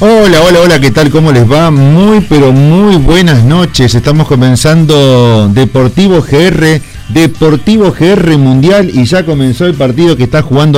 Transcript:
Hola, hola, hola, ¿qué tal? ¿Cómo les va? Muy, pero muy buenas noches. Estamos comenzando Deportivo GR Mundial y ya comenzó el partido que está jugando